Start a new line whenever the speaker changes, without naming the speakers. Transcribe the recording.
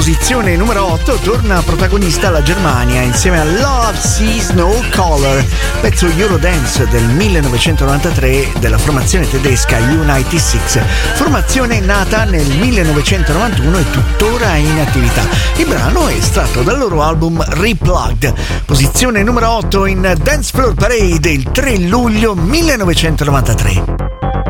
posizione numero 8 torna protagonista la Germania insieme a Love Sees No Color, pezzo Eurodance del 1993 della formazione tedesca U96, formazione nata nel 1991 e tuttora in attività. Il brano è estratto dal loro album Replugged, posizione numero 8 in Dance Floor Parade il 3 luglio 1993.